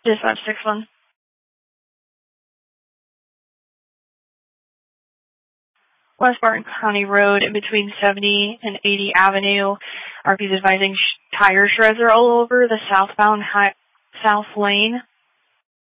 Dispatch 6-1. West Barton County Road in between 70 and 80 Avenue. RP's advising tire shreds are all over the south lane.